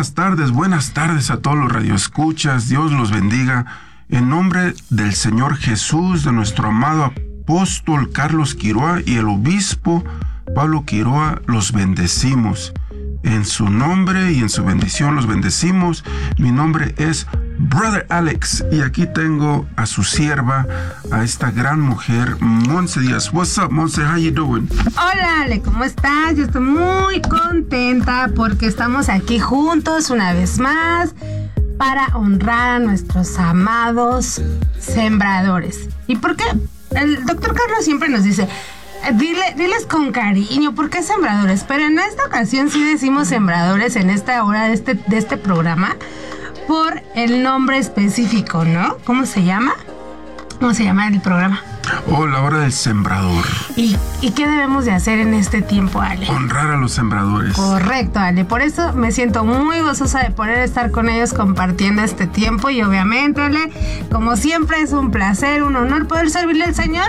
Buenas tardes a todos los radioescuchas. Dios los bendiga. En nombre del Señor Jesús, de nuestro amado apóstol Carlos Quiroa y el obispo Pablo Quiroa, los bendecimos. En su nombre y en su bendición los bendecimos. Mi nombre es Brother Alex y aquí tengo a su sierva, a esta gran mujer, Monse Díaz. What's up, Monse? How you doing? Hola, Ale, ¿cómo estás? Yo estoy muy contenta porque estamos aquí juntos una vez más para honrar a nuestros amados sembradores. ¿Y por qué? El doctor Carlos siempre nos dice... Diles con cariño, ¿por qué sembradores? Pero en esta ocasión sí decimos sembradores en esta hora de este programa por el nombre específico, ¿no? ¿Cómo se llama? ¿Cómo se llama el programa? Oh, la hora del sembrador. ¿Y qué debemos de hacer en este tiempo, Ale? Honrar a los sembradores. Correcto, Ale. Por eso me siento muy gozosa de poder estar con ellos compartiendo este tiempo y obviamente, Ale, como siempre es un placer, un honor poder servirle al Señor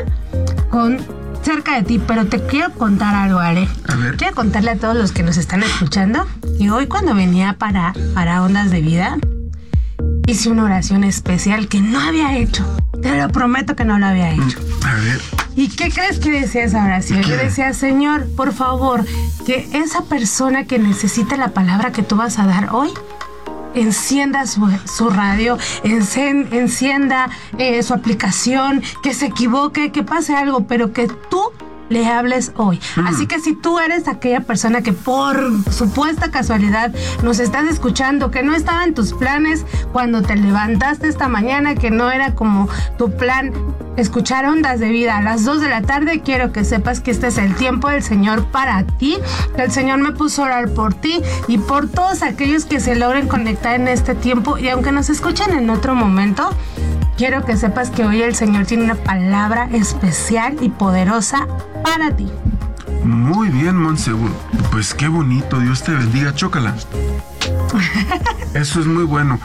cerca de ti, pero te quiero contar algo, Ale. A ver. Quiero contarle a todos los que nos están escuchando que hoy cuando venía para Ondas de Vida, hice una oración especial que no había hecho. Te lo prometo que no lo había hecho. A ver. ¿Y qué crees que decía esa oración? Yo decía, Señor, por favor, que esa persona que necesite la palabra que tú vas a dar hoy, encienda su radio, encienda su aplicación, que se equivoque, que pase algo, pero que tú le hables hoy. Así que si tú eres aquella persona que por supuesta casualidad nos estás escuchando, que no estaba en tus planes cuando te levantaste esta mañana, que no era como tu plan escuchar Ondas de Vida a las 2 de la tarde, quiero que sepas que este es el tiempo del Señor para ti, que el Señor me puso a orar por ti y por todos aquellos que se logren conectar en este tiempo, y aunque nos escuchen en otro momento, quiero que sepas que hoy el Señor tiene una palabra especial y poderosa para ti. Muy bien, Monse. Pues qué bonito. Dios te bendiga. Chócala. Eso es muy bueno.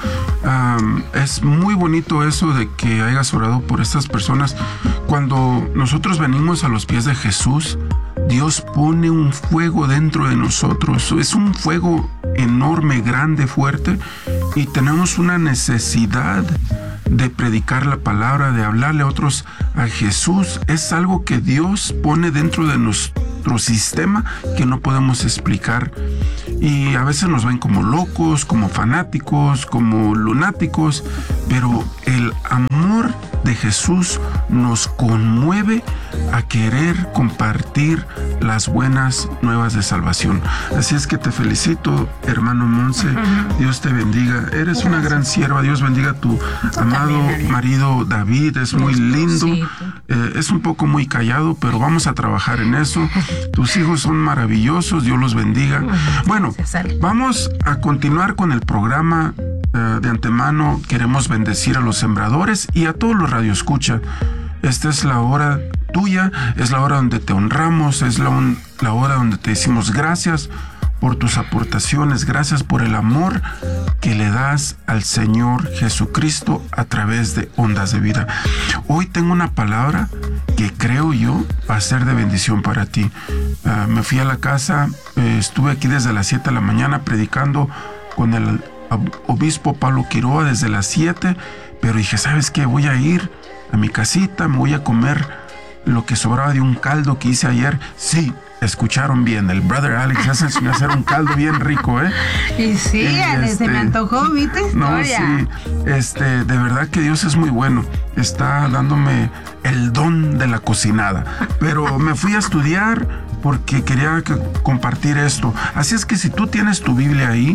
Es muy bonito eso de que hayas orado por estas personas. Cuando nosotros venimos a los pies de Jesús, Dios pone un fuego dentro de nosotros. Es un fuego enorme, grande, fuerte, y tenemos una necesidad de predicar la palabra, de hablarle a otros a Jesús. Es algo que Dios pone dentro de nuestro sistema que no podemos explicar. Y a veces nos ven como locos, como fanáticos, como lunáticos, pero el amor de Jesús nos conmueve a querer compartir las buenas nuevas de salvación. Así es que te felicito, hermano Monse. Dios te bendiga. Eres una gran sierva. Dios bendiga a tu amado marido David. Es muy lindo. Es un poco muy callado, pero vamos a trabajar en eso. Tus hijos son maravillosos. Dios los bendiga. Bueno, vamos a continuar con el programa. De antemano queremos bendecir a los sembradores y a todos los radioescuchas. Esta es la hora tuya, es la hora donde te honramos, es la hora donde te decimos gracias por tus aportaciones, gracias por el amor que le das al Señor Jesucristo a través de Ondas de Vida. Hoy tengo una palabra que creo yo va a ser de bendición para ti. Me fui a la casa, estuve aquí desde las 7 de la mañana predicando con el obispo Pablo Quiroa desde las 7, pero dije, ¿sabes qué? Voy a ir a mi casita, me voy a comer lo que sobraba de un caldo que hice ayer. Sí, escucharon bien, el Brother Alex ya se enseñó a hacer un caldo bien rico, ¿eh? Y sí, se me antojó, ¿viste? No, sí, de verdad que Dios es muy bueno, está dándome el don de la cocinada, pero me fui a estudiar porque quería compartir esto. Así es que si tú tienes tu Biblia ahí,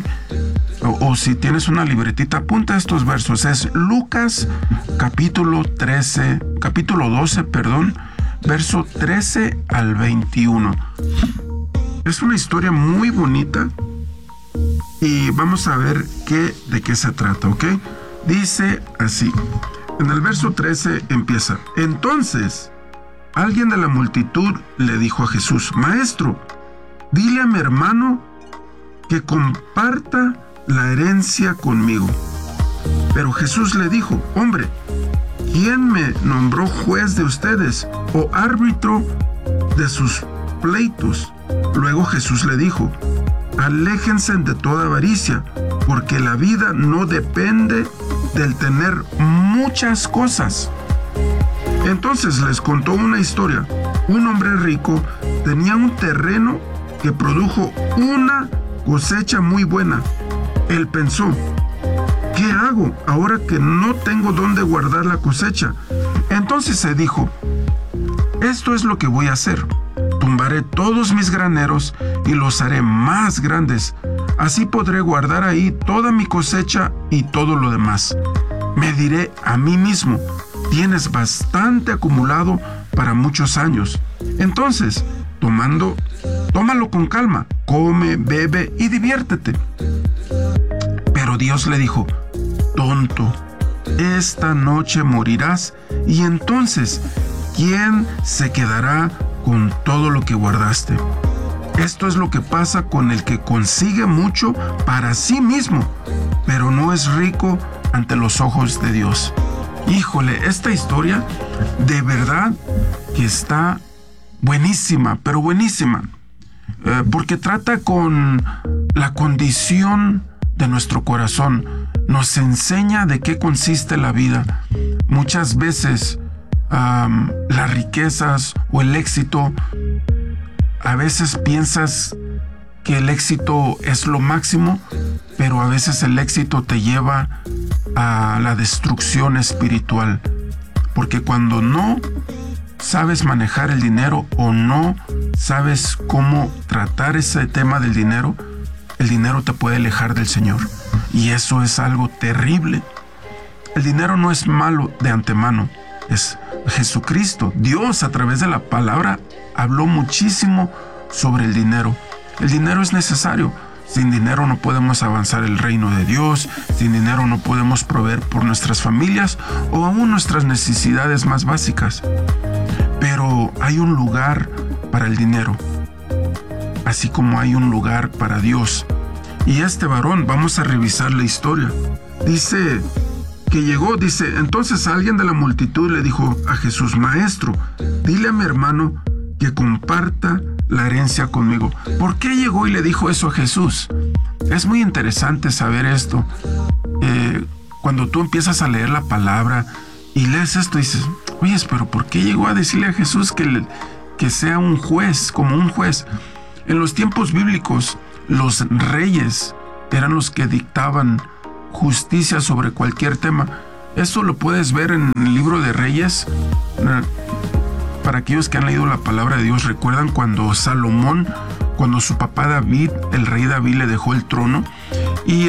o si tienes una libretita, apunta estos versos. Es Lucas capítulo 12, verso 13 al 21. Es una historia muy bonita y vamos a ver de qué se trata, ¿ok? Dice así, en el verso 13 empieza: entonces alguien de la multitud le dijo a Jesús: Maestro, dile a mi hermano que comparta la herencia conmigo. Pero Jesús le dijo: hombre, ¿quién me nombró juez de ustedes o árbitro de sus pleitos? Luego Jesús le dijo: aléjense de toda avaricia, porque la vida no depende del tener muchas cosas. Entonces les contó una historia. Un hombre rico tenía un terreno que produjo una cosecha muy buena. Él pensó, ¿qué hago ahora que no tengo dónde guardar la cosecha? Entonces se dijo, esto es lo que voy a hacer. Tumbaré todos mis graneros y los haré más grandes. Así podré guardar ahí toda mi cosecha y todo lo demás. Me diré a mí mismo, tienes bastante acumulado para muchos años. Entonces, tómalo con calma, come, bebe y diviértete. Pero Dios le dijo, tonto, esta noche morirás y entonces, ¿quién se quedará con todo lo que guardaste? Esto es lo que pasa con el que consigue mucho para sí mismo, pero no es rico ante los ojos de Dios. Híjole, esta historia de verdad que está buenísima, pero buenísima, porque trata con la condición de nuestro corazón. Nos enseña de qué consiste la vida. Muchas veces las riquezas o el éxito, a veces piensas que el éxito es lo máximo, pero a veces el éxito te lleva a la destrucción espiritual. Porque cuando no sabes manejar el dinero o no sabes cómo tratar ese tema del dinero, el dinero te puede alejar del Señor. Y eso es algo terrible. El dinero no es malo de antemano. Es Jesucristo, Dios a través de la palabra habló muchísimo sobre el dinero. El dinero es necesario. Sin dinero no podemos avanzar el reino de Dios. Sin dinero no podemos proveer por nuestras familias o aún nuestras necesidades más básicas. Pero hay un lugar para el dinero, así como hay un lugar para Dios. Y este varón, vamos a revisar la historia. Dice que llegó, entonces alguien de la multitud le dijo a Jesús, Maestro, dile a mi hermano que comparta la herencia conmigo. ¿Por qué llegó y le dijo eso a Jesús? Es muy interesante saber esto. Cuando tú empiezas a leer la palabra y lees esto, dices, oye, pero ¿por qué llegó a decirle a Jesús que sea un juez, como un juez? En los tiempos bíblicos, los reyes eran los que dictaban justicia sobre cualquier tema. Eso lo puedes ver en el libro de Reyes. Para aquellos que han leído la palabra de Dios, recuerdan cuando Salomón, cuando su papá David, el rey David, le dejó el trono y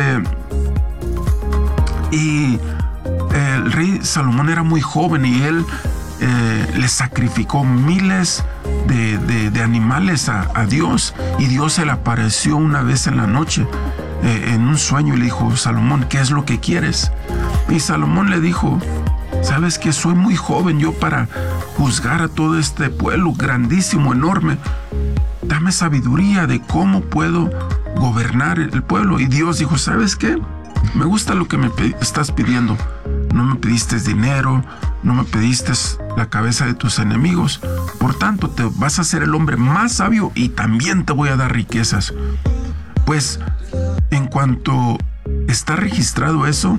el rey Salomón era muy joven y él le sacrificó miles de animales a Dios, y Dios se le apareció una vez en la noche en un sueño y le dijo, Salomón, ¿qué es lo que quieres? Y Salomón le dijo, sabes que soy muy joven yo para juzgar a todo este pueblo grandísimo, enorme. Dame sabiduría de cómo puedo gobernar el pueblo. Y Dios dijo, ¿sabes qué? Me gusta lo que me estás pidiendo. No me pediste dinero, no me pediste la cabeza de tus enemigos. Por tanto, te vas a ser el hombre más sabio y también te voy a dar riquezas. Pues, en cuanto está registrado eso,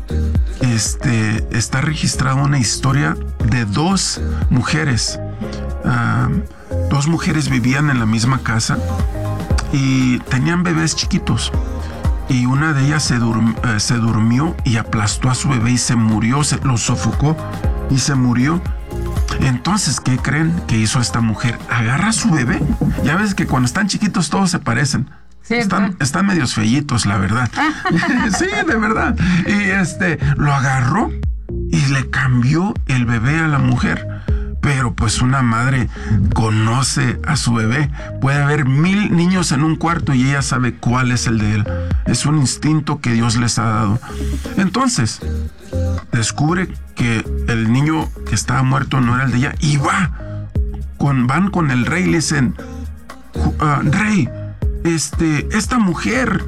está registrada una historia de dos mujeres. Dos mujeres vivían en la misma casa y tenían bebés chiquitos. Y una de ellas se durmió y aplastó a su bebé y se murió, lo sofocó y se murió. Entonces, ¿qué creen que hizo esta mujer? Agarra a su bebé. Ya ves que cuando están chiquitos todos se parecen. Sí, están medios feyitos, la verdad. Sí, de verdad. Y lo agarró y le cambió el bebé a la mujer. Pero pues una madre conoce a su bebé. Puede haber 1000 niños en un cuarto y ella sabe cuál es el de él. Es un instinto que Dios les ha dado. Entonces, descubre que el niño que estaba muerto no era el de ella y van con el rey y le dicen, rey, esta mujer,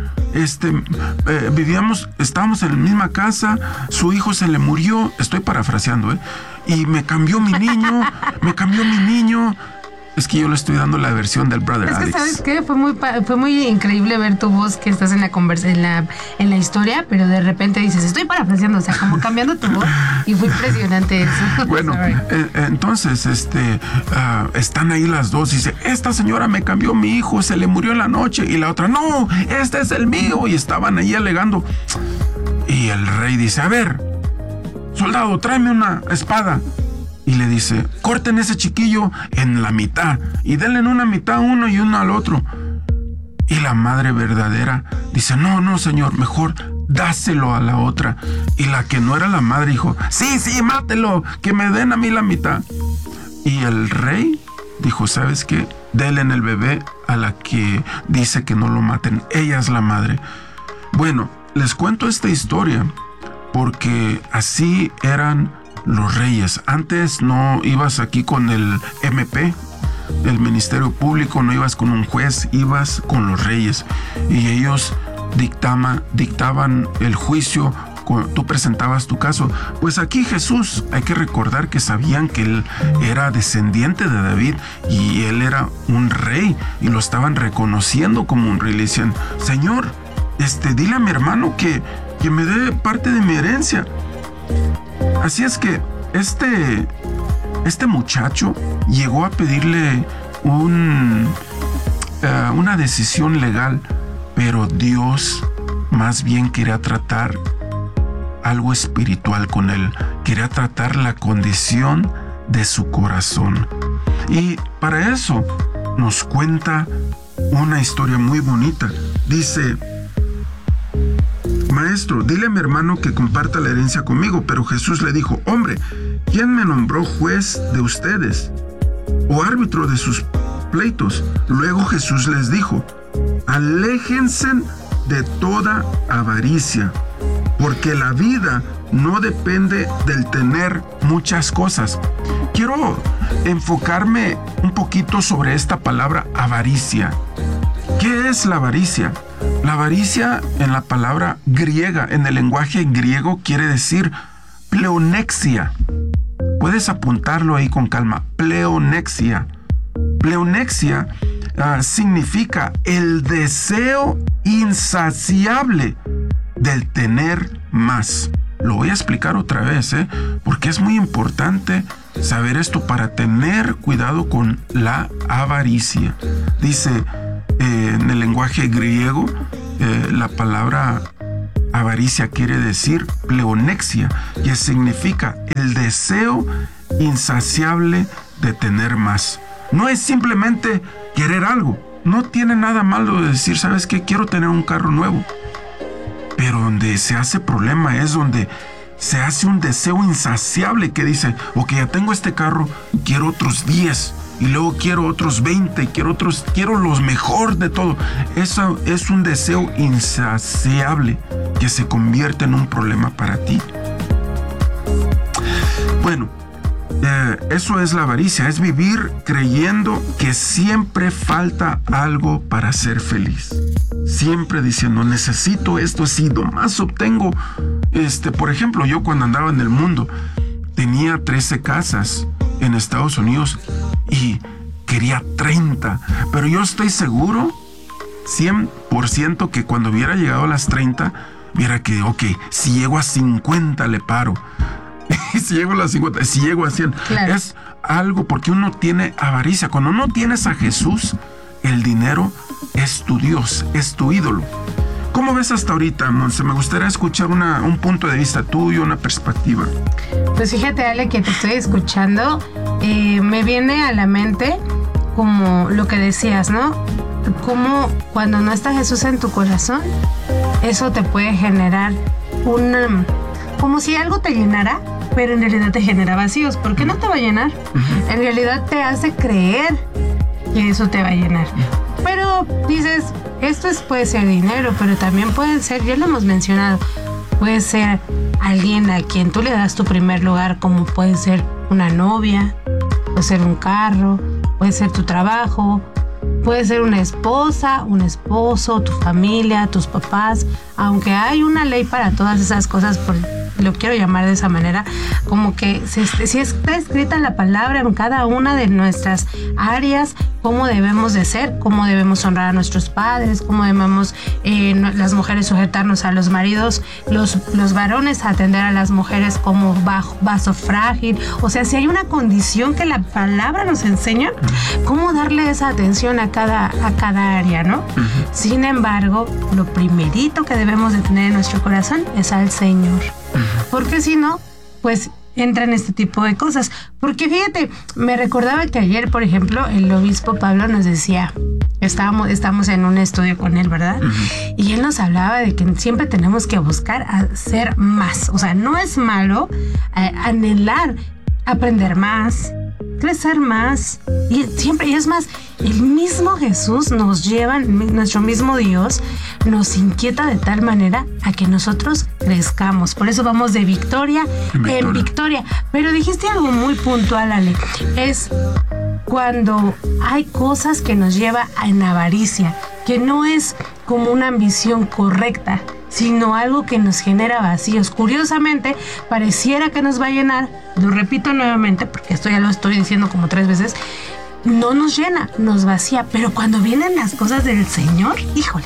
estábamos en la misma casa, su hijo se le murió, estoy parafraseando, y me cambió mi niño, Es que yo le estoy dando la versión del Brother Es que, Alex. ¿sabes qué? Fue muy increíble ver tu voz, que estás en la historia, pero de repente dices, estoy parafraseando, o sea, como cambiando tu voz, y fue impresionante eso. Bueno, entonces, están ahí las dos y dice, esta señora me cambió mi hijo, se le murió en la noche, y la otra, no, este es el mío, y estaban ahí alegando. Y el rey dice, a ver, soldado, tráeme una espada. Y le dice, corten ese chiquillo en la mitad y denle una mitad a uno y uno al otro. Y la madre verdadera dice, no, señor, mejor dáselo a la otra. Y la que no era la madre dijo, sí, mátelo, que me den a mí la mitad. Y el rey dijo, ¿sabes qué? Denle el bebé a la que dice que no lo maten. Ella es la madre. Bueno, les cuento esta historia porque así eran los reyes. Antes no ibas aquí con el MP, el Ministerio Público, no ibas con un juez, ibas con los reyes. Y ellos dictaban el juicio, tú presentabas tu caso. Pues aquí Jesús, hay que recordar que sabían que él era descendiente de David y él era un rey y lo estaban reconociendo como un rey. Le decían, Señor, dile a mi hermano que me dé parte de mi herencia. Así es que este muchacho llegó a pedirle una decisión legal, pero Dios más bien quería tratar algo espiritual con él, quería tratar la condición de su corazón. Y para eso nos cuenta una historia muy bonita. Dice, Maestro, dile a mi hermano que comparta la herencia conmigo. Pero Jesús le dijo, hombre, ¿quién me nombró juez de ustedes o árbitro de sus pleitos? Luego Jesús les dijo, aléjense de toda avaricia, porque la vida no depende del tener muchas cosas. Quiero enfocarme un poquito sobre esta palabra avaricia. ¿Qué es la avaricia? La avaricia en la palabra griega, en el lenguaje griego, quiere decir pleonexia. Puedes apuntarlo ahí con calma. Pleonexia. Pleonexia significa el deseo insaciable del tener más. Lo voy a explicar otra vez, porque es muy importante saber esto para tener cuidado con la avaricia. Dice en el lenguaje griego, la palabra avaricia quiere decir pleonexia, que significa el deseo insaciable de tener más. No es simplemente querer algo. No tiene nada malo de decir, ¿sabes qué? Quiero tener un carro nuevo. Pero donde se hace problema es donde se hace un deseo insaciable que dice, ok, ya tengo este carro, quiero otros 10. Y luego quiero otros 20, quiero los mejor de todo. Eso es un deseo insaciable que se convierte en un problema para ti. Bueno, eso es la avaricia, es vivir creyendo que siempre falta algo para ser feliz. Siempre diciendo, necesito esto, si nomás obtengo, por ejemplo, yo cuando andaba en el mundo, tenía 13 casas en Estados Unidos y quería 30, pero yo estoy seguro 100% que cuando hubiera llegado a las 30 hubiera que, ok, si llego a 50 le paro. Si llego a las 50, si llego a 100, claro. Es algo porque uno tiene avaricia. Cuando no tienes a Jesús, el dinero es tu Dios, es tu ídolo. ¿Cómo ves hasta ahorita, Monse? Me gustaría escuchar un punto de vista tuyo, una perspectiva. Pues fíjate, Ale, que te estoy escuchando. Me viene a la mente como lo que decías, ¿no? Como cuando no está Jesús en tu corazón, eso te puede generar como si algo te llenara, pero en realidad te genera vacíos. ¿Por qué no te va a llenar? En realidad te hace creer que eso te va a llenar. Pero dices, esto puede ser dinero, pero también puede ser, ya lo hemos mencionado, puede ser alguien a quien tú le das tu primer lugar, como puede ser una novia, puede ser un carro, puede ser tu trabajo, puede ser una esposa, un esposo, tu familia, tus papás. Aunque hay una ley para todas esas cosas por lo quiero llamar de esa manera, como que si está escrita la palabra en cada una de nuestras áreas, cómo debemos de ser, cómo debemos honrar a nuestros padres, cómo debemos las mujeres sujetarnos a los maridos, los varones atender a las mujeres como vaso frágil. O sea, si hay una condición que la palabra nos enseña, cómo darle esa atención a cada área, ¿no? Sin embargo, lo primerito que debemos de tener en nuestro corazón es al Señor. Porque si no, pues entra en este tipo de cosas. Porque fíjate, me recordaba que ayer, por ejemplo, el obispo Pablo nos decía, estamos en un estudio con él, ¿verdad? Y él nos hablaba de que siempre tenemos que buscar hacer más. O sea, no es malo anhelar aprender más, crecer más, y es más, el mismo Jesús nos lleva, nuestro mismo Dios nos inquieta de tal manera a que nosotros crezcamos. Por eso vamos de victoria en victoria. Pero dijiste algo muy puntual, Ale, es cuando hay cosas que nos lleva a avaricia, que no es como una ambición correcta, sino algo que nos genera vacíos. Curiosamente, pareciera que nos va a llenar, lo repito nuevamente, porque esto ya lo estoy diciendo como 3 veces, no nos llena, nos vacía, pero cuando vienen las cosas del Señor, híjole.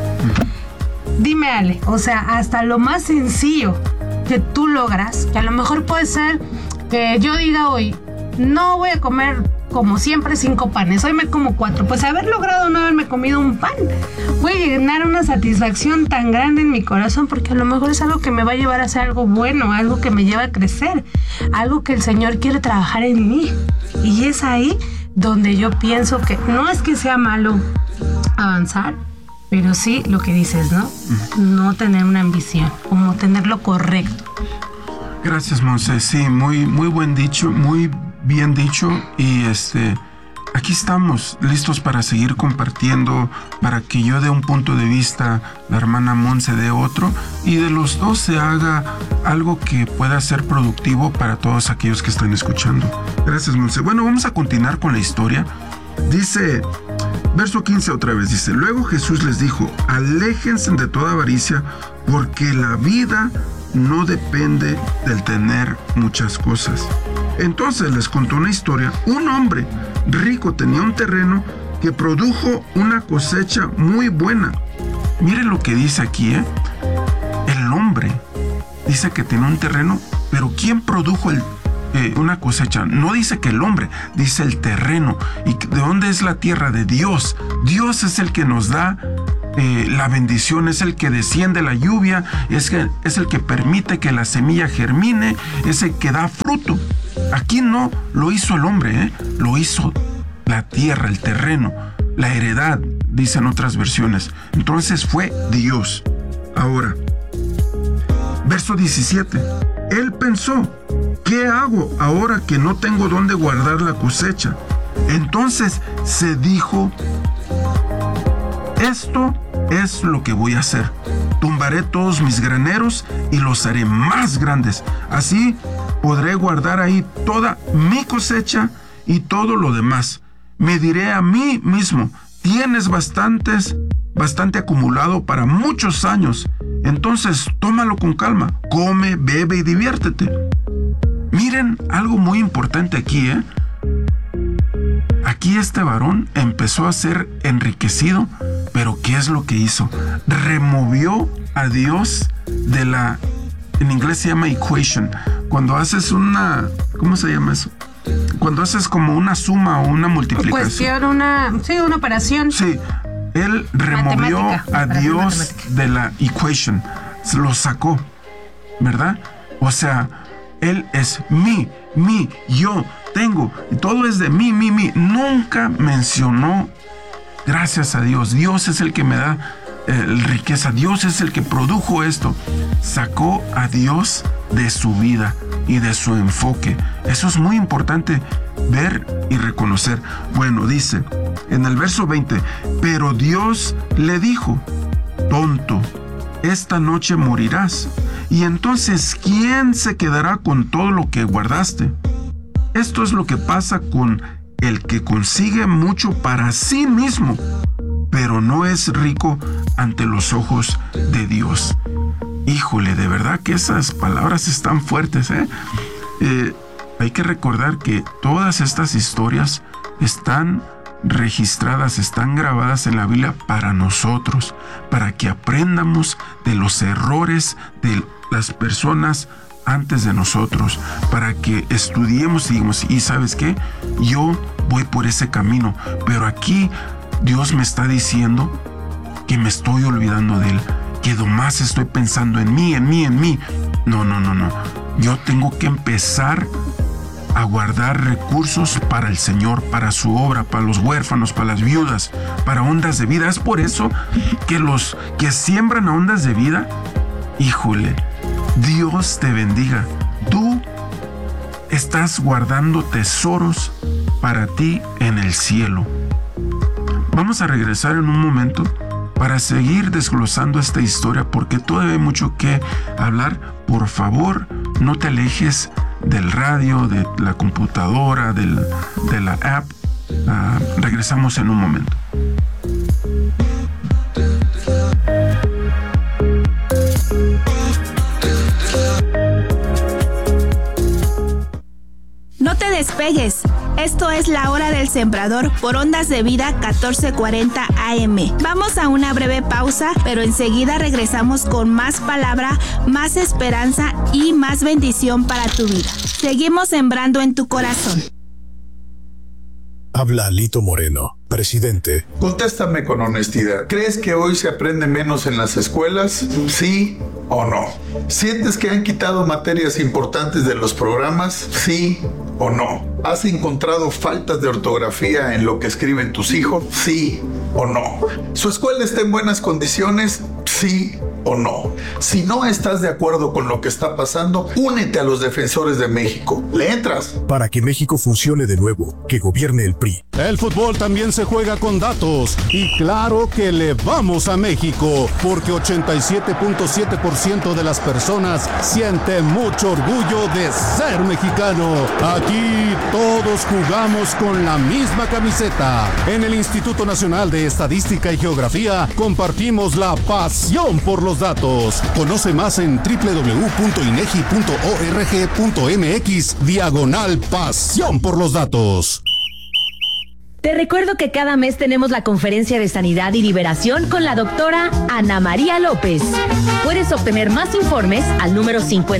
Dime, Ale, o sea, hasta lo más sencillo que tú logras, que a lo mejor puede ser que yo diga hoy, no voy a comer como siempre 5 panes, hoy me como 4, pues haber logrado no haberme comido un pan, voy a llenar una satisfacción tan grande en mi corazón, porque a lo mejor es algo que me va a llevar a hacer algo bueno, algo que me lleva a crecer, algo que el Señor quiere trabajar en mí. Y es ahí donde yo pienso que no es que sea malo avanzar, pero sí lo que dices, ¿no? No tener una ambición, como tener lo correcto. Gracias, Monse. Sí, muy buen dicho, muy bien dicho. Y aquí estamos listos para seguir compartiendo, para que yo dé un punto de vista, la hermana Monse dé otro, y de los dos se haga algo que pueda ser productivo para todos aquellos que están escuchando. Gracias, Monse. Bueno, vamos a continuar con la historia. Dice, verso 15 otra vez, dice, luego Jesús les dijo, aléjense de toda avaricia, porque la vida no depende del tener muchas cosas. Entonces les contó una historia. Un hombre rico tenía un terreno que produjo una cosecha muy buena. Miren lo que dice aquí, El hombre dice que tiene un terreno, pero ¿quién produjo una cosecha? No dice que el hombre, dice el terreno. ¿Y de dónde es la tierra? De Dios. Dios es el que nos da la bendición, es el que desciende la lluvia, es el que permite que la semilla germine, es el que da fruto. Aquí no lo hizo el hombre, lo hizo la tierra, el terreno, la heredad, dicen otras versiones. Entonces fue Dios. Ahora, verso 17. Él pensó, ¿qué hago ahora que no tengo dónde guardar la cosecha? Entonces se dijo, esto es lo que voy a hacer. Tumbaré todos mis graneros y los haré más grandes. Así podré guardar ahí toda mi cosecha y todo lo demás. Me diré a mí mismo, tienes bastante acumulado para muchos años. Entonces tómalo con calma, come, bebe y diviértete. Miren algo muy importante aquí, Aquí este varón empezó a ser enriquecido, pero ¿qué es lo que hizo? Removió a Dios de la, en inglés se llama equation. Cuando haces una, ¿cómo se llama eso? Cuando haces como una suma o una multiplicación. Una operación. Sí, él removió a Dios de la equation, lo sacó, ¿verdad? O sea, él es yo tengo, y todo es de mí. Nunca mencionó, gracias a Dios, Dios es el que me da riqueza, Dios es el que produjo esto. Sacó a Dios de su vida y de su enfoque. Eso es muy importante ver y reconocer. Bueno, dice en el verso 20, pero Dios le dijo, tonto, esta noche morirás. Y entonces, ¿quién se quedará con todo lo que guardaste? Esto es lo que pasa con el que consigue mucho para sí mismo, pero no es rico ante los ojos de Dios. Híjole, de verdad que esas palabras están fuertes, ¿eh? Hay que recordar que todas estas historias están registradas, están grabadas en la Biblia para nosotros, para que aprendamos de los errores de las personas antes de nosotros, para que estudiemos y digamos, y ¿sabes qué? Yo voy por ese camino, pero aquí Dios me está diciendo que me estoy olvidando de Él, que nomás estoy pensando en mí. No. Yo tengo que empezar a guardar recursos para el Señor, para su obra, para los huérfanos, para las viudas, para ondas de vida. Es por eso que los que siembran a ondas de vida, híjole, Dios te bendiga. Tú estás guardando tesoros para ti en el cielo. Vamos a regresar en un momento para seguir desglosando esta historia, porque todavía hay mucho que hablar. Por favor, no te alejes del radio, de la computadora, de la app. Regresamos en un momento. No te despegues. Esto es La Hora del Sembrador por Ondas de Vida 1440 AM. Vamos a una breve pausa, pero enseguida regresamos con más palabra, más esperanza y más bendición para tu vida. Seguimos sembrando en tu corazón. Habla Alito Moreno, presidente. Contéstame con honestidad. ¿Crees que hoy se aprende menos en las escuelas? ¿Sí o no? ¿Sientes que han quitado materias importantes de los programas? ¿Sí o no? ¿Has encontrado faltas de ortografía en lo que escriben tus hijos? ¿Sí o no? ¿Su escuela está en buenas condiciones? ¿Sí o no? Si no estás de acuerdo con lo que está pasando, únete a los defensores de México. ¿Le entras? Para que México funcione de nuevo, que gobierne el PRI. El fútbol también se juega con datos. Y claro que le vamos a México, porque 87.7% de las personas siente mucho orgullo de ser mexicano. Aquí todos jugamos con la misma camiseta. En el Instituto Nacional de Estadística y Geografía compartimos la pasión por los datos. Conoce más en www.inegi.org.mx/pasión por los datos. Te recuerdo que cada mes tenemos la conferencia de sanidad y liberación con la doctora Ana María López. Puedes obtener más informes al número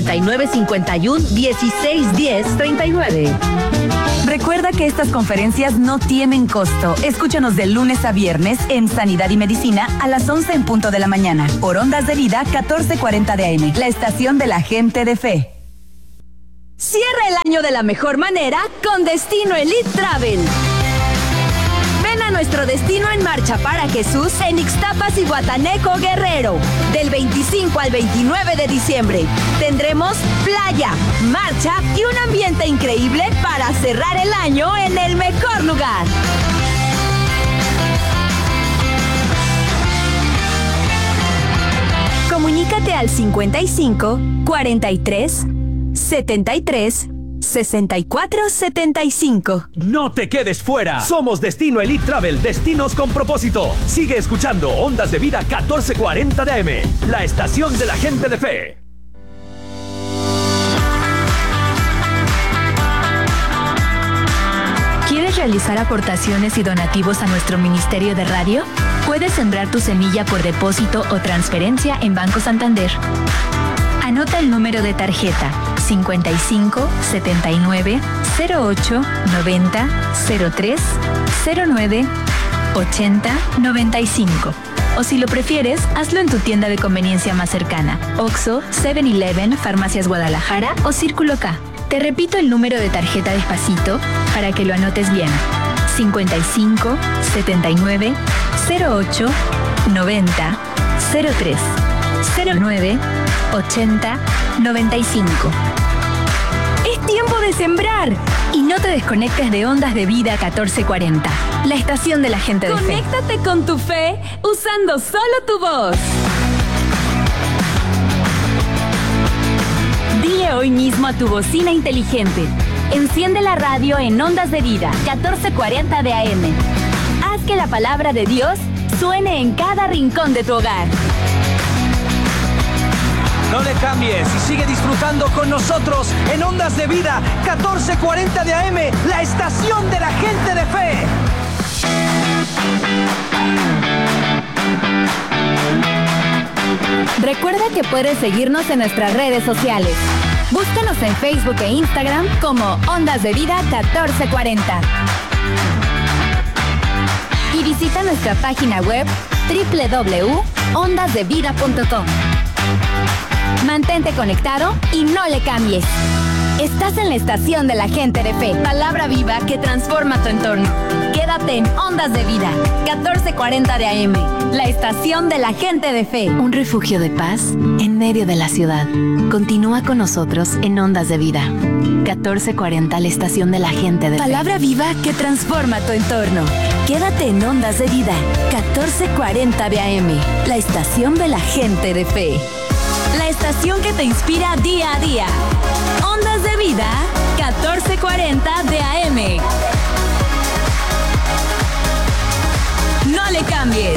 5951-1610-39. Recuerda que estas conferencias no tienen costo. Escúchanos de lunes a viernes en Sanidad y Medicina a las 11 en punto de la mañana por Ondas de Vida 1440 de AM, la estación de la gente de fe. Cierra el año de la mejor manera con Destino Elite Travel. Ven a nuestro Destino en Marcha para Jesús en Ixtapas y Guataneco, Guerrero. Del 25 al 29 de diciembre tendremos playa, marcha y un ambiente increíble para cerrar el año en el mejor lugar. Comunícate al 55 43 73 6475. No te quedes fuera. Somos Destino Elite Travel, destinos con propósito. Sigue escuchando Ondas de Vida 1440 de AM, la estación de la gente de fe. ¿Quieres realizar aportaciones y donativos a nuestro Ministerio de Radio? Puedes sembrar tu semilla por depósito o transferencia en Banco Santander. Anota el número de tarjeta 55 79 08 90 03 09 80 95. O si lo prefieres, hazlo en tu tienda de conveniencia más cercana: Oxxo, 7-Eleven, Farmacias Guadalajara o Círculo K. Te repito el número de tarjeta despacito para que lo anotes bien: 55 79 08 90 03 09 80 95. Es tiempo de sembrar y no te desconectes de Ondas de Vida 1440, la estación de la gente de fe. Conéctate con tu fe usando solo tu voz. Dile hoy mismo a tu bocina inteligente: enciende la radio en Ondas de Vida 1440 de AM. Haz que la palabra de Dios suene en cada rincón de tu hogar. No le cambies y sigue disfrutando con nosotros en Ondas de Vida 1440 de AM, la estación de la gente de fe. Recuerda que puedes seguirnos en nuestras redes sociales. Búscanos en Facebook e Instagram como Ondas de Vida 1440. Y visita nuestra página web www.ondasdevida.com. Mantente conectado y no le cambies. Estás en la estación de la gente de fe. Palabra viva que transforma tu entorno. Quédate en Ondas de Vida 1440 de AM, la estación de la gente de fe. Un refugio de paz en medio de la ciudad. Continúa con nosotros en Ondas de Vida 1440, la estación de la gente de fe. Palabra viva que transforma tu entorno. Quédate en Ondas de Vida 1440 de AM, la estación de la gente de fe. La estación que te inspira día a día. Ondas de Vida 1440 de AM. No le cambies.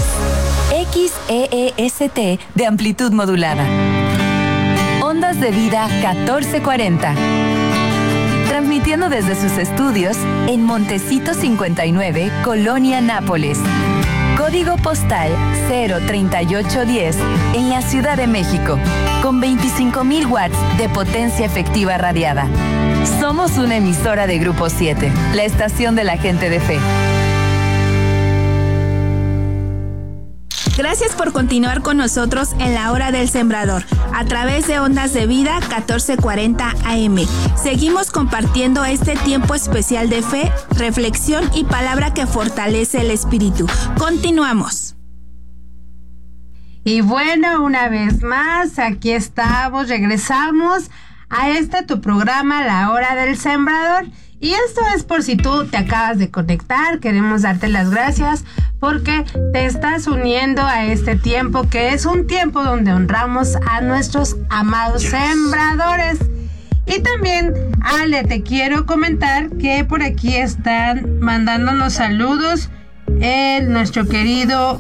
XEEST de amplitud modulada. Ondas de Vida 1440. Transmitiendo desde sus estudios en Montecito 59, Colonia Nápoles. Código postal 03810 en la Ciudad de México, con 25,000 watts de potencia efectiva radiada. Somos una emisora de Grupo 7, la estación de la gente de fe. Gracias por continuar con nosotros en la Hora del Sembrador, a través de Ondas de Vida 1440 AM. Seguimos compartiendo este tiempo especial de fe, reflexión y palabra que fortalece el espíritu. Continuamos. Y bueno, una vez más, aquí estamos, regresamos a tu programa, La Hora del Sembrador. Y esto es por si tú te acabas de conectar, queremos darte las gracias porque te estás uniendo a este tiempo, que es un tiempo donde honramos a nuestros amados sembradores. Y también, Ale, te quiero comentar que por aquí están mandándonos saludos nuestro querido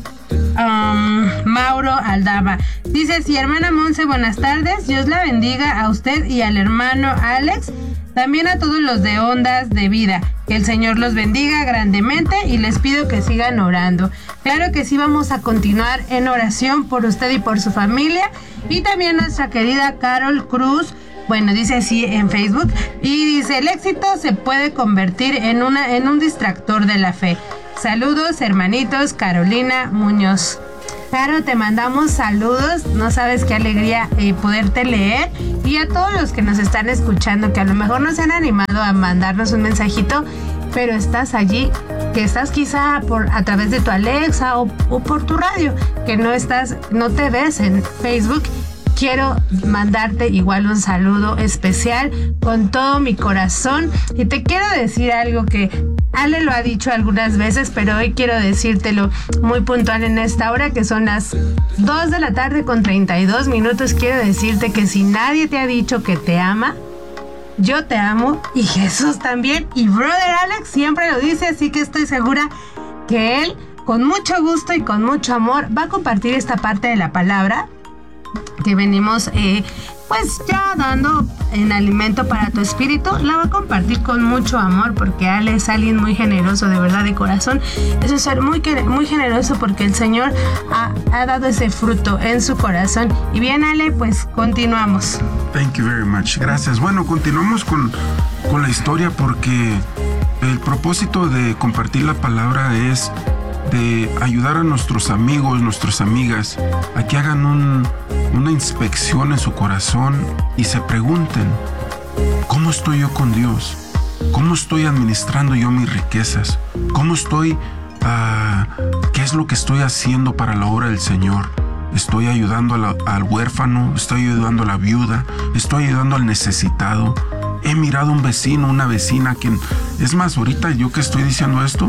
Mauro Aldama. Dice, sí, hermana Monse, buenas tardes, Dios la bendiga a usted y al hermano Alex, también a todos los de Ondas de Vida, que el Señor los bendiga grandemente y les pido que sigan orando. Claro que sí, vamos a continuar en oración por usted y por su familia. Y también nuestra querida Carol Cruz, bueno, dice así en Facebook, y dice, el éxito se puede convertir en un distractor de la fe. Saludos, hermanitos, Carolina Muñoz. Caro, te mandamos saludos, no sabes qué alegría poderte leer, y a todos los que nos están escuchando, que a lo mejor no se han animado a mandarnos un mensajito, pero estás allí, que estás quizá a través de tu Alexa o por tu radio, que no te ves en Facebook. Quiero mandarte igual un saludo especial con todo mi corazón, y te quiero decir algo que Ale lo ha dicho algunas veces, pero hoy quiero decírtelo muy puntual en esta hora, que son las 2 de la tarde con 32 minutos. Quiero decirte que si nadie te ha dicho que te ama, yo te amo y Jesús también, y Brother Alex siempre lo dice, así que estoy segura que él, con mucho gusto y con mucho amor, va a compartir esta parte de la palabra que venimos pues ya dando en alimento para tu espíritu. La va a compartir con mucho amor, porque Ale es alguien muy generoso, de verdad, de corazón. Es un ser muy generoso, porque el Señor ha dado ese fruto en su corazón. Y bien, Ale, pues continuamos. Thank you very much. Gracias. Bueno, continuamos con la historia, porque el propósito de compartir la palabra es de ayudar a nuestros amigos, nuestras amigas, a que hagan una inspección en su corazón y se pregunten, ¿cómo estoy yo con Dios? ¿Cómo estoy administrando yo mis riquezas? ¿Cómo estoy, qué es lo que estoy haciendo para la obra del Señor? ¿Estoy ayudando al huérfano? ¿Estoy ayudando a la viuda? ¿Estoy ayudando al necesitado? He mirado a un vecino, una vecina, es más, ahorita yo que estoy diciendo esto,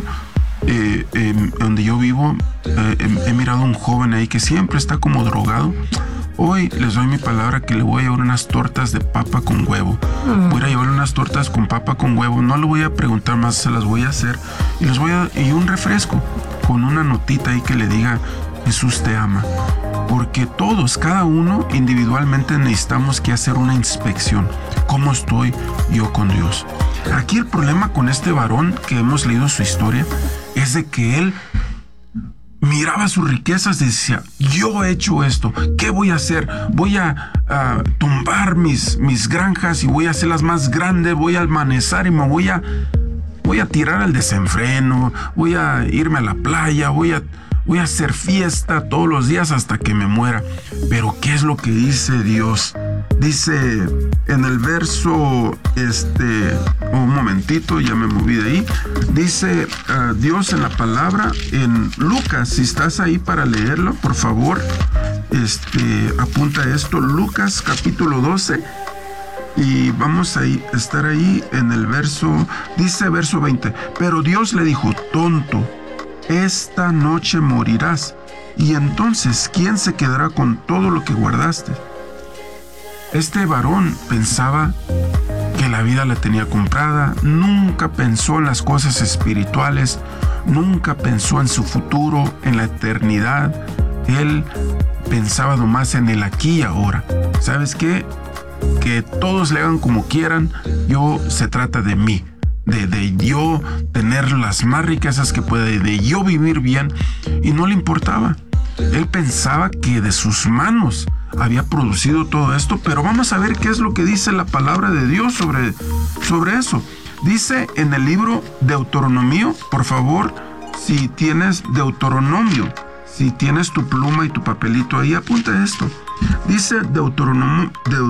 donde yo vivo, he mirado a un joven ahí que siempre está como drogado. Hoy les doy mi palabra que le voy a llevar unas tortas de papa con huevo. Voy a llevar unas tortas con papa con huevo. No le voy a preguntar más, se las voy a hacer. Y un refresco con una notita ahí que le diga, Jesús te ama. porque todos, cada uno individualmente necesitamos que hacer una inspección. ¿Cómo estoy yo con Dios? Aquí el problema con este varón que hemos leído su historia es de que él miraba sus riquezas y decía, yo he hecho esto, ¿qué voy a hacer? Voy a tumbar mis granjas y voy a hacerlas más grandes, voy a almacenar y me voy a tirar al desenfreno, voy a irme a la playa, voy a hacer fiesta todos los días hasta que me muera. Pero ¿qué es lo que dice Dios? Dice en el verso, un momentito, ya me moví de ahí. Dice Dios en la palabra, en Lucas, si estás ahí para leerlo, por favor, apunta esto, Lucas capítulo 12. Y vamos a estar ahí en el verso, dice verso 20. Pero Dios le dijo, tonto, esta noche morirás. Y entonces, ¿quién se quedará con todo lo que guardaste? Este varón pensaba que la vida la tenía comprada, nunca pensó en las cosas espirituales, nunca pensó en su futuro, en la eternidad. Él pensaba nomás en el aquí y ahora. ¿Sabes qué? Que todos le hagan como quieran, se trata de mí, de yo tener las más riquezas que pueda, de yo vivir bien, y no le importaba. Él pensaba que de sus manos había producido todo esto, pero vamos a ver qué es lo que dice la palabra de Dios sobre eso. Dice en el libro Deuteronomio, por favor, si tienes Deuteronomio, si tienes tu pluma y tu papelito ahí, apunta esto. Dice Deuteronomio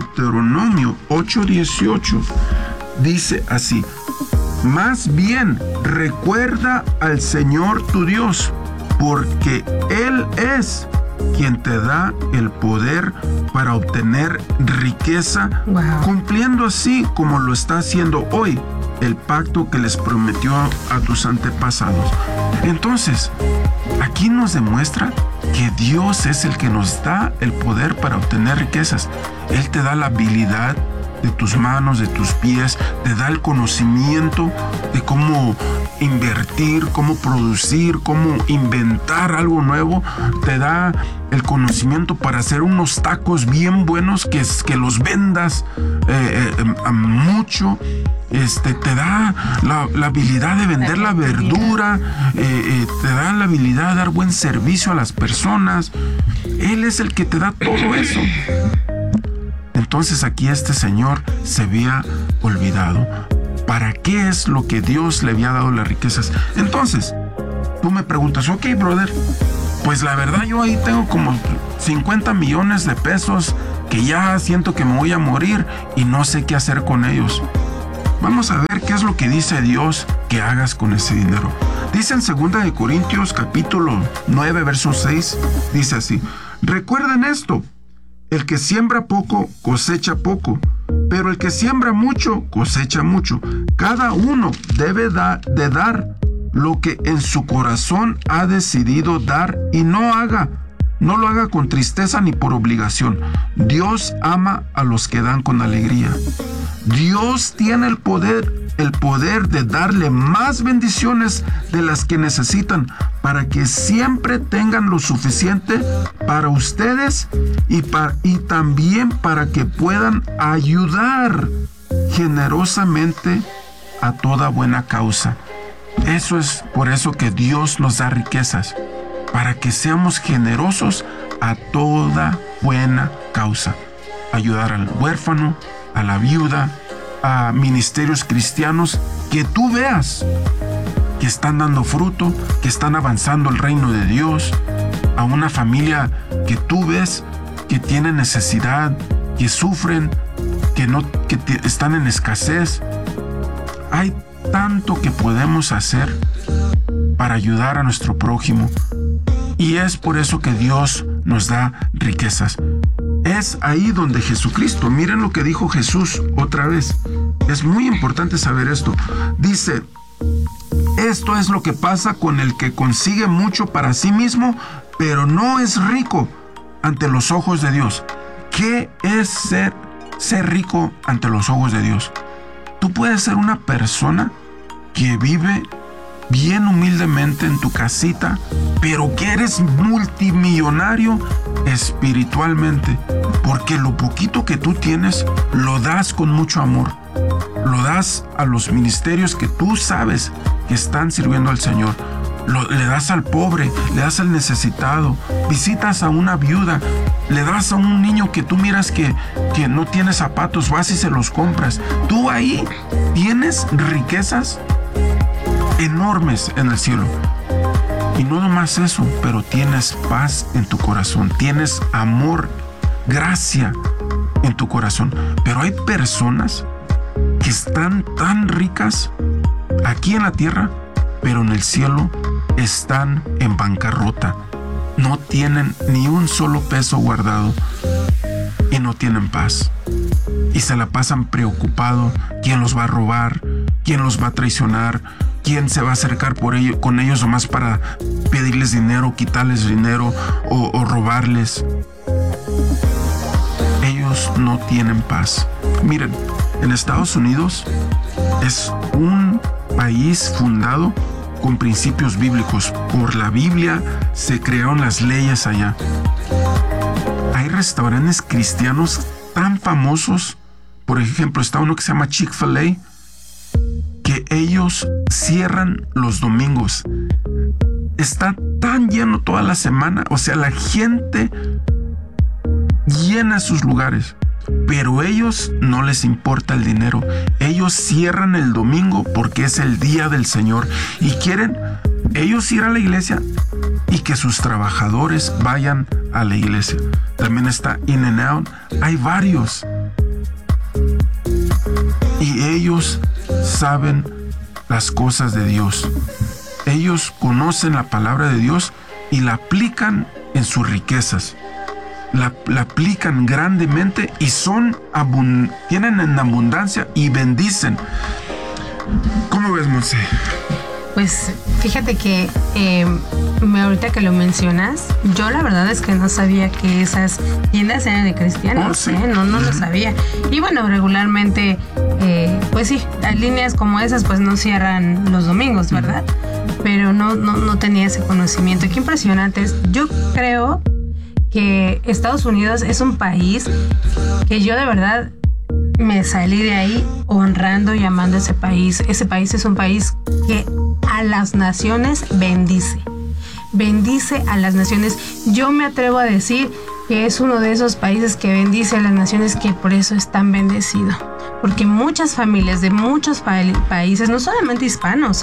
8:18, dice así: más bien recuerda al Señor tu Dios, porque Él es quien te da el poder para obtener riqueza, cumpliendo así como lo está haciendo hoy el pacto que les prometió a tus antepasados. Entonces, aquí nos demuestra que Dios es el que nos da el poder para obtener riquezas. Él te da la habilidad de tus manos, de tus pies, te da el conocimiento de cómo invertir, cómo producir, cómo inventar algo nuevo. Te da el conocimiento para hacer unos tacos bien buenos que los vendas a mucho. Te da la habilidad de vender la verdura, te da la habilidad de dar buen servicio a las personas. Él es el que te da todo eso. Entonces aquí este señor se había olvidado. ¿Para qué es lo que Dios le había dado las riquezas? Entonces, tú me preguntas, ok, brother, pues la verdad yo ahí tengo como 50 millones de pesos que ya siento que me voy a morir y no sé qué hacer con ellos. Vamos a ver qué es lo que dice Dios que hagas con ese dinero. Dice en 2 Corintios capítulo 9, verso 6, dice así: recuerden esto, el que siembra poco cosecha poco, pero el que siembra mucho cosecha mucho. Cada uno debe de dar lo que en su corazón ha decidido dar, y no lo haga con tristeza ni por obligación. Dios ama a los que dan con alegría. Dios tiene el poder de darle más bendiciones de las que necesitan, para que siempre tengan lo suficiente para ustedes y también para que puedan ayudar generosamente a toda buena causa. Eso es por eso que Dios nos da riquezas, para que seamos generosos a toda buena causa. Ayudar al huérfano, a la viuda, a ministerios cristianos que tú veas que están dando fruto, que están avanzando el reino de Dios, a una familia que tú ves que tiene necesidad, que sufren, que están en escasez. Hay tanto que podemos hacer para ayudar a nuestro prójimo, y es por eso que Dios nos da riquezas. Es ahí donde Jesucristo, miren lo que dijo Jesús otra vez. Es muy importante saber esto. Dice: esto es lo que pasa con el que consigue mucho para sí mismo, pero no es rico ante los ojos de Dios. ¿Qué es ser rico ante los ojos de Dios? Tú puedes ser una persona que vive bien humildemente en tu casita, pero que eres multimillonario espiritualmente, porque lo poquito que tú tienes lo das con mucho amor, lo das a los ministerios que tú sabes que están sirviendo al Señor. Le das al pobre, le das al necesitado, visitas a una viuda, le das a un niño que tú miras que no tiene zapatos, vas y se los compras. Tú ahí tienes riquezas enormes en el cielo. Y no nomás eso, pero tienes paz en tu corazón, tienes amor, gracia en tu corazón. Pero hay personas que están tan ricas aquí en la tierra, pero en el cielo están en bancarrota. No tienen ni un solo peso guardado y no tienen paz. Y se la pasan preocupado. ¿Quién los va a robar? ¿Quién los va a traicionar? ¿Quién se va a acercar con ellos nomás para pedirles dinero, quitarles dinero o robarles? Ellos no tienen paz. Miren, en Estados Unidos es un país fundado con principios bíblicos. Por la Biblia se crearon las leyes allá. Hay restaurantes cristianos tan famosos. Por ejemplo, está uno que se llama Chick-fil-A, que ellos cierran los domingos. Está tan lleno toda la semana. O sea, la gente llena sus lugares. Pero ellos no les importa el dinero. Ellos cierran el domingo porque es el día del Señor y quieren ellos ir a la iglesia y que sus trabajadores vayan a la iglesia. También está In-N-Out. Hay varios. Y ellos saben las cosas de Dios. Ellos conocen la palabra de Dios y la aplican en sus riquezas. La aplican grandemente y tienen en abundancia y bendicen. ¿Cómo ves, Monse? Pues fíjate que ahorita que lo mencionas, yo la verdad es que no sabía que esas tiendas eran de cristianos. Sí. No lo sabía. Y bueno, regularmente, pues sí, líneas como esas pues no cierran los domingos, ¿verdad? Pero no tenía ese conocimiento. Qué impresionante es. Yo creo que Estados Unidos es un país que yo de verdad me salí de ahí honrando y amando ese país. Ese país es un país que a las naciones bendice. Bendice a las naciones. Yo me atrevo a decir que es uno de esos países que bendice a las naciones, que por eso es tan bendecido. Porque muchas familias de muchos países, no solamente hispanos,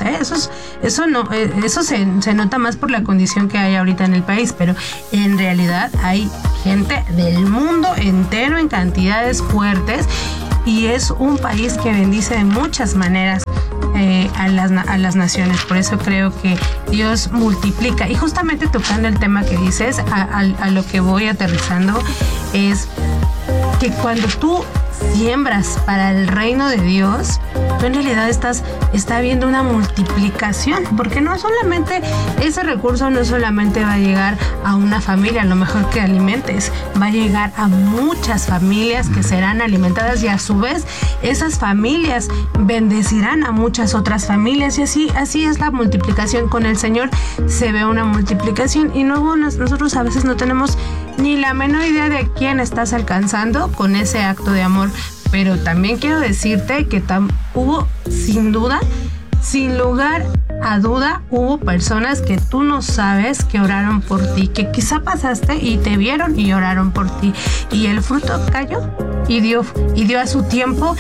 eso se nota más por la condición que hay ahorita en el país, pero en realidad hay gente del mundo entero en cantidades fuertes y es un país que bendice de muchas maneras a las naciones. Por eso creo que Dios multiplica. Y justamente tocando el tema que dices, a lo que voy aterrizando, es que cuando tú siembras para el reino de Dios, tú en realidad está habiendo una multiplicación, porque no solamente ese recurso no solamente va a llegar a una familia, a lo mejor que alimentes, va a llegar a muchas familias que serán alimentadas y a su vez esas familias bendecirán a muchas otras familias y así es la multiplicación. Con el Señor se ve una multiplicación y luego nosotros a veces no tenemos ni la menor idea de quién estás alcanzando con ese acto de amor. Pero también quiero decirte que hubo, sin duda, sin lugar a duda, hubo personas que tú no sabes que oraron por ti, que quizá pasaste y te vieron y oraron por ti. Y el fruto cayó y dio a su tiempo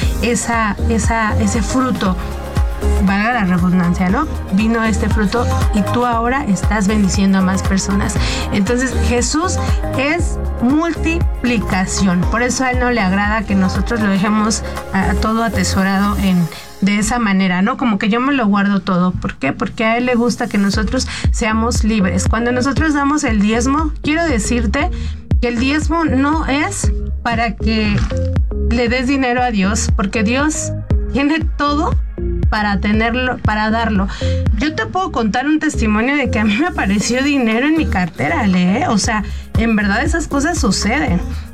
ese fruto. Valga la redundancia, ¿no? Vino este fruto y tú ahora estás bendiciendo a más personas. Entonces Jesús es multiplicación. Por eso a Él no le agrada que nosotros lo dejemos todo atesorado de esa manera, ¿no? Como que yo me lo guardo todo. ¿Por qué? Porque a Él le gusta que nosotros seamos libres. Cuando nosotros damos el diezmo, quiero decirte que el diezmo no es para que le des dinero a Dios, porque Dios tiene todo para tenerlo, para darlo. Yo te puedo contar un testimonio de que a mí me apareció dinero en mi cartera, o sea, en verdad esas cosas suceden.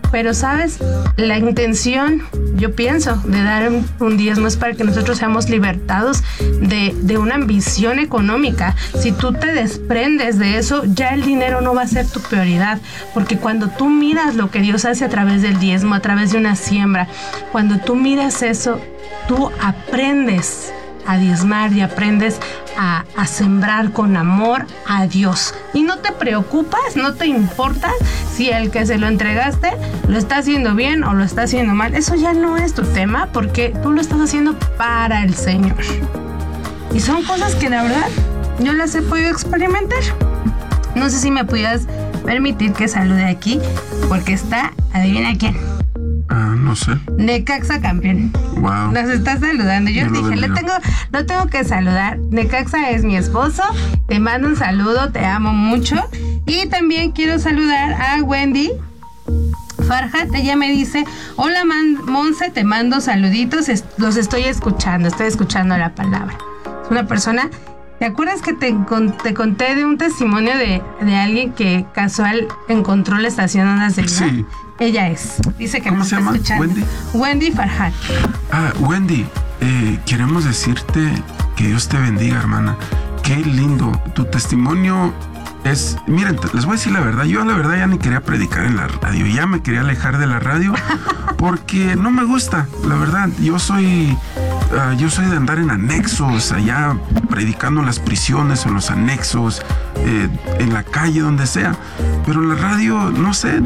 Pero, ¿sabes? La intención, yo pienso, de dar un diezmo es para que nosotros seamos libertados de una ambición económica. Si tú te desprendes de eso, ya el dinero no va a ser tu prioridad. Porque cuando tú miras lo que Dios hace a través del diezmo, a través de una siembra, cuando tú miras eso, tú aprendes a diezmar y aprendes a sembrar con amor a Dios. Y no te preocupas, no te importa si el que se lo entregaste lo está haciendo bien o lo está haciendo mal. Eso ya no es tu tema, porque tú lo estás haciendo para el Señor. Y son cosas que la verdad yo las he podido experimentar. No sé si me pudieras permitir que salude aquí, porque está, adivina quién. No sé. Necaxa campeón. Wow. Nos está saludando. Yo dije, lo tengo que saludar. Necaxa es mi esposo. Te mando un saludo, te amo mucho. Y también quiero saludar a Wendy Farhat. Ella me dice, hola Monse, te mando saluditos. Los estoy escuchando la palabra. Es una persona. ¿Te acuerdas que te conté de un testimonio de alguien que casual encontró la estación Ondas de Vida? Sí. Ella es. Dice que ¿cómo se llama? Escuchando. Wendy Farhat. Wendy, queremos decirte que Dios te bendiga, hermana. Qué lindo. Tu testimonio es... Miren, les voy a decir la verdad. Yo la verdad ya ni quería predicar en la radio. Ya me quería alejar de la radio porque no me gusta. La verdad, yo soy de andar en anexos, allá predicando en las prisiones, en los anexos, en la calle, donde sea. Pero la radio, no sé,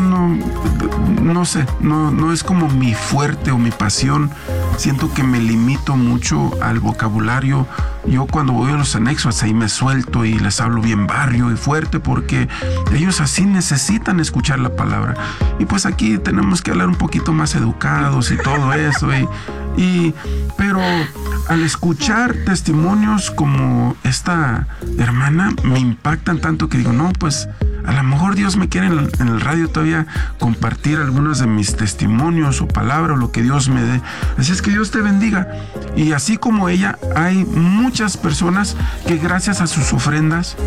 no es como mi fuerte o mi pasión. Siento que me limito mucho al vocabulario. Yo cuando voy a los anexos ahí me suelto y les hablo bien barrio y fuerte, porque ellos así necesitan escuchar la palabra. Y pues aquí tenemos que hablar un poquito más educados y todo eso. Pero al escuchar testimonios como esta hermana, me impactan tanto que digo, no, pues a lo mejor Dios me quiere en el radio todavía compartir algunos de mis testimonios o palabras, o lo que Dios me dé. Así es que Dios te bendiga. Y así como ella, hay muchas personas que gracias a sus ofrendas,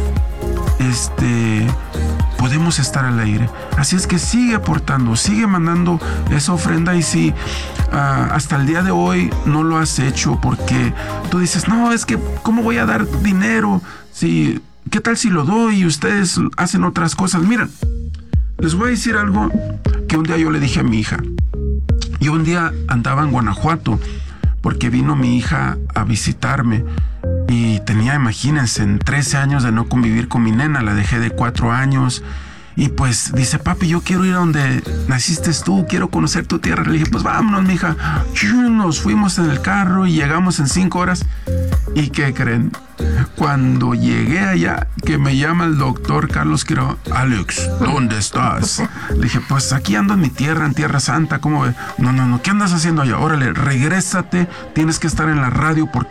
podemos estar al aire. Así es que sigue aportando, sigue mandando esa ofrenda. Y si hasta el día de hoy no lo has hecho porque tú dices, no, es que ¿cómo voy a dar dinero? Si, ¿qué tal si lo doy y ustedes hacen otras cosas? Miren, les voy a decir algo que un día yo le dije a mi hija. Yo un día andaba en Guanajuato porque vino mi hija a visitarme. Y tenía, imagínense, 13 años de no convivir con mi nena. La dejé de 4 años. Y pues dice, papi, yo quiero ir a donde naciste tú, quiero conocer tu tierra. Le dije, pues vámonos, mija. Nos fuimos en el carro y llegamos en 5 horas. ¿Y qué creen? Cuando llegué allá, que me llama el doctor Carlos Quiroga, Alex, ¿dónde estás? Le dije, pues aquí ando en mi tierra, en Tierra Santa. ¿Cómo ve? No, ¿qué andas haciendo allá? Órale, regrésate, tienes que estar en la radio porque